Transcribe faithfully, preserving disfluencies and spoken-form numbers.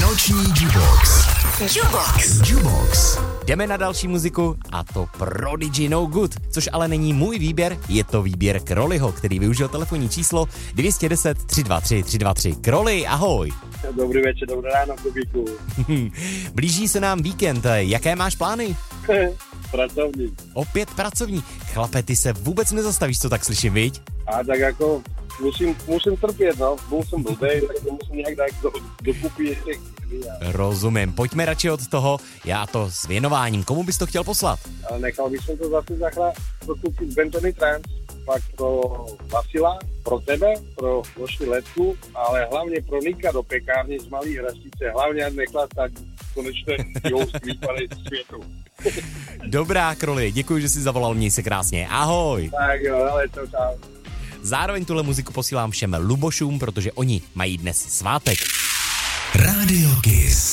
Noční Jukebox. Jukebox. Jukebox. Jdeme na další muziku a to Prodigy No Good, což ale není můj výběr, je to výběr Kroliho, který využil telefonní číslo dvě jedna nula tři dva tři tři dva tři. Kroli, ahoj. Dobrý večer, dobré ráno, Kubíku. Blíží se nám víkend, jaké máš plány? Pracovní. Opět pracovní. Chlape, ty se vůbec nezastavíš, co tak slyším, viď? A tak jako musím, musím trpět, no. Byl jsem blbej, tak to musím nějak dát do, dokupy ještě. Rozumím, pojďme radši od toho, já to s věnováním, komu bys to chtěl poslat? Ale nechal bych to zase zachrát dokupit Bentony Trans, pak pro Vasila, pro tebe, pro Loši Letku, ale hlavně pro Nika do pekárny z Malý Hrastice, hlavně nechlad tak konečně joust výpady světu. Dobrá, Kroli, děkuji, že jsi zavolal, měj se krásně, ahoj. Tak jo, ale to čau. Zároveň tuhle muziku posílám všem Lubošům, protože oni mají dnes svátek.